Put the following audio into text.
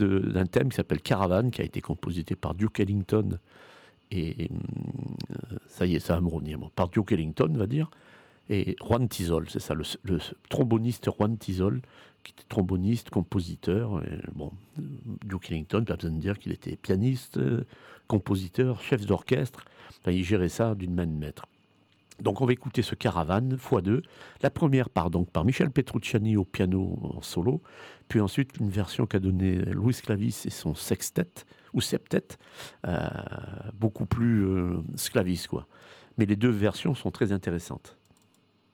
d'un thème qui s'appelle Caravane, qui a été composité par Duke Ellington. Et ça y est, ça va me revenir. Bon, par Duke Ellington, on va dire. Et Juan Tizol, c'est ça, le tromboniste Juan Tizol, qui était tromboniste, compositeur. Et bon, Duke Ellington, pas besoin de dire qu'il était pianiste, compositeur, chef d'orchestre. Enfin, il gérait ça d'une main de maître. Donc on va écouter ce Caravane x2. La première part donc par Michel Petrucciani au piano en solo, puis ensuite une version qu'a donnée Luis Clavis et son sextet ou septet, beaucoup plus Sclavis quoi. Mais les deux versions sont très intéressantes.